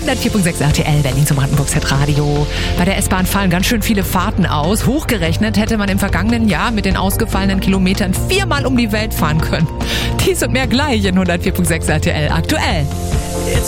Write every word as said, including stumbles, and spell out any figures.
hundertvier Komma sechs R T L, Berlin zum Brandenburgs Radio. Bei der S-Bahn fallen ganz schön viele Fahrten aus. Hochgerechnet hätte man im vergangenen Jahr mit den ausgefallenen Kilometern viermal um die Welt fahren können. Dies und mehr gleich in hundertvier Komma sechs R T L aktuell.